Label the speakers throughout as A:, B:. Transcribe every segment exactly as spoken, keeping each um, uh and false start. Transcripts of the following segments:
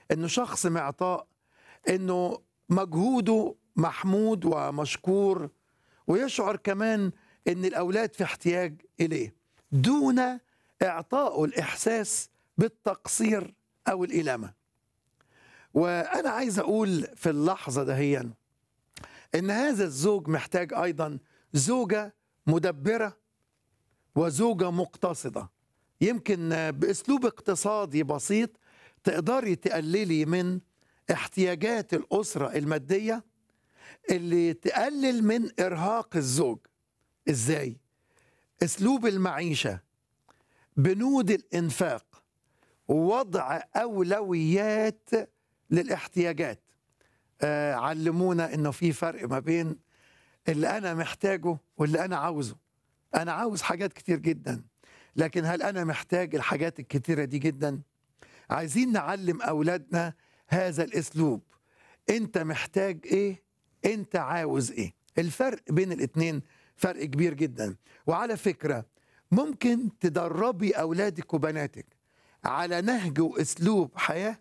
A: انه شخص معطاء، انه مجهوده محمود ومشكور، ويشعر كمان ان الاولاد في احتياج اليه دون اعطائه الاحساس بالتقصير او الالامه. وانا عايز اقول في اللحظه دهيا ان هذا الزوج محتاج ايضا زوجه مدبره وزوجه مقتصده. يمكن باسلوب اقتصادي بسيط تقدري تقللي من احتياجات الاسره الماديه اللي تقلل من ارهاق الزوج. ازاي؟ اسلوب المعيشه، بنود الانفاق، ووضع اولويات للاحتياجات. آه علمونا انه في فرق ما بين اللي انا محتاجه واللي انا عاوزه. انا عاوز حاجات كتير جدا، لكن هل انا محتاج الحاجات الكتيره دي جدا؟ عايزين نعلم اولادنا هذا الاسلوب. انت محتاج ايه؟ انت عاوز ايه؟ الفرق بين الاتنين فرق كبير جدا. وعلى فكره ممكن تدربي اولادك وبناتك على نهج واسلوب حياه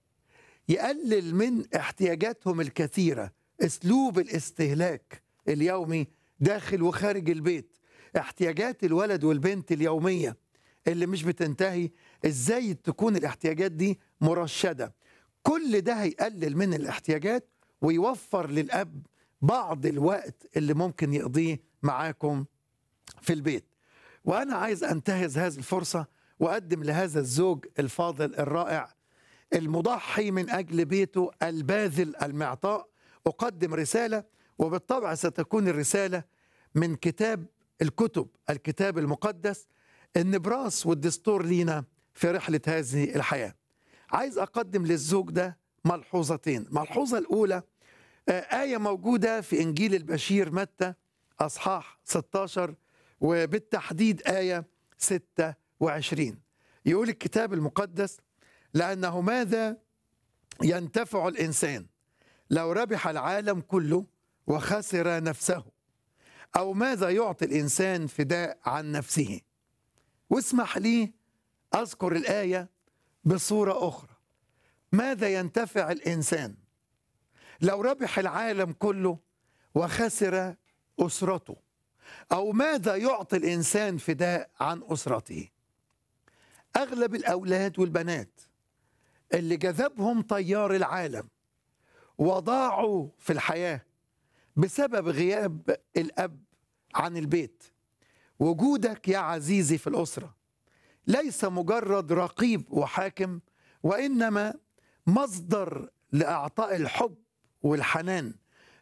A: يقلل من احتياجاتهم الكثيره، اسلوب الاستهلاك اليومي داخل وخارج البيت، احتياجات الولد والبنت اليوميه اللي مش بتنتهي، ازاي تكون الاحتياجات دي مرشده. كل ده هيقلل من الاحتياجات ويوفر للاب بعض الوقت اللي ممكن يقضيه معاكم في البيت. وانا عايز انتهز هذه الفرصه واقدم لهذا الزوج الفاضل الرائع المضحي من اجل بيته الباذل المعطاء اقدم رساله، وبالطبع ستكون الرساله من كتاب الكتب، الكتاب المقدس، النبراس والدستور لينا في رحله هذه الحياه. عايز اقدم للزوج ده ملحوظتين. الملحوظه الاولى آية موجودة في إنجيل البشير متى أصحاح ستة عشر، وبالتحديد آية ستة وعشرين. يقول الكتاب المقدس: لأنه ماذا ينتفع الإنسان لو ربح العالم كله وخسر نفسه، أو ماذا يعطي الإنسان فداء عن نفسه. واسمح لي أذكر الآية بصورة أخرى. ماذا ينتفع الإنسان لو ربح العالم كله وخسر أسرته، أو ماذا يعطي الإنسان فداء عن أسرته؟ أغلب الأولاد والبنات اللي جذبهم تيار العالم وضاعوا في الحياة بسبب غياب الأب عن البيت. وجودك يا عزيزي في الأسرة ليس مجرد رقيب وحاكم، وإنما مصدر لإعطاء الحب والحنان،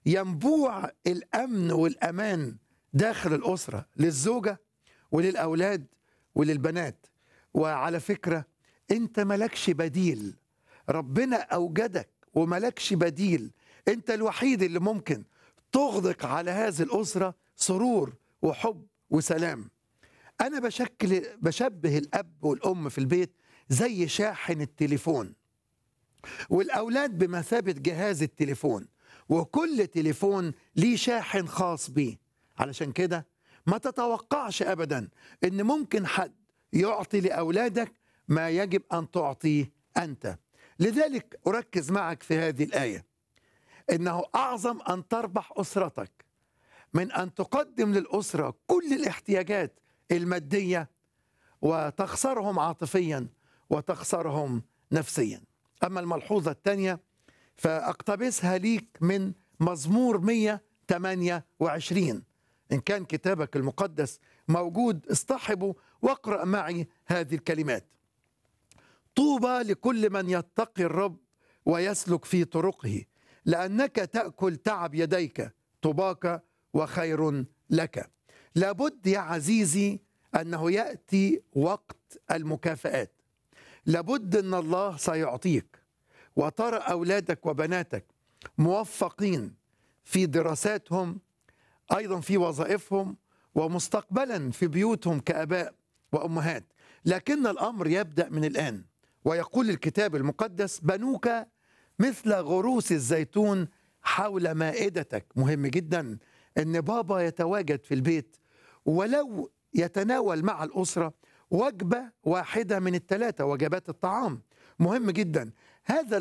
A: ينبوع الأمن والأمان داخل الأسرة للزوجة وللأولاد وللبنات. وعلى فكرة أنت ملكش بديل، ربنا أوجدك وملكش بديل. أنت الوحيد اللي ممكن تغدق على هذه الأسرة سرور وحب وسلام. أنا بشكل بشبه الأب والأم في البيت زي شاحن التليفون، والأولاد بمثابة جهاز التليفون، وكل تليفون ليه شاحن خاص بيه. علشان كده ما تتوقعش أبدا إن ممكن حد يعطي لأولادك ما يجب أن تعطيه أنت. لذلك أركز معك في هذه الآية إنه أعظم أن تربح أسرتك من أن تقدم للأسرة كل الاحتياجات المادية وتخسرهم عاطفيا وتخسرهم نفسيا. أما الملحوظة الثانية فأقتبسها ليك من مزمور مئة وثمانية وعشرين. إن كان كتابك المقدس موجود اصطحبه واقرأ معي هذه الكلمات: طوبى لكل من يتقي الرب ويسلك في طرقه، لأنك تأكل تعب يديك، طوباك وخير لك. لابد يا عزيزي أنه يأتي وقت المكافآت، لابد أن الله سيعطيك، وترى أولادك وبناتك موفقين في دراساتهم، أيضا في وظائفهم، ومستقبلا في بيوتهم كأباء وأمهات. لكن الأمر يبدأ من الآن. ويقول الكتاب المقدس: بنوك مثل غروس الزيتون حول مائدتك. مهم جدا أن بابا يتواجد في البيت، ولو يتناول مع الأسرة وجبة واحدة من الثلاثة وجبات الطعام. مهم جدا هذا